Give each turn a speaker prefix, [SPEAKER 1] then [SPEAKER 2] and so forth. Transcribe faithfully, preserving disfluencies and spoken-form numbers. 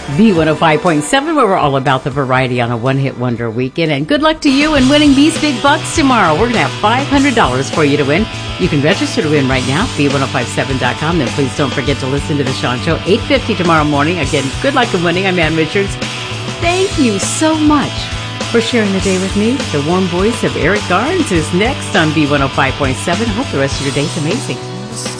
[SPEAKER 1] B one oh five point seven, where we're all about the variety on a one-hit wonder weekend. And good luck to you in winning these big bucks tomorrow. We're going to have five hundred dollars for you to win. You can register to win right now, B ten fifty-seven dot com. Then please don't forget to listen to The Sean Show, eight fifty tomorrow morning. Again, good luck in winning. I'm Ann Richards. Thank you so much for sharing the day with me. The warm voice of Eric Garnes is next on B one oh five point seven. Hope the rest of your day is amazing.